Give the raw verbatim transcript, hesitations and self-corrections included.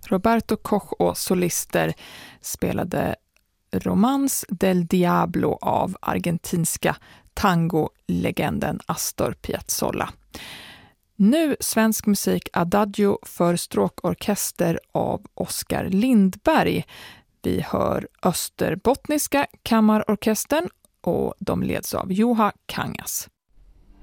Roberto Koch och solister spelade Romance del Diablo av argentinska tangolegenden Astor Piazzolla. Nu svensk musik Adagio för stråkorkester av Oskar Lindberg. Vi hör Österbottniska kammarorkestern och de leds av Juha Kangas.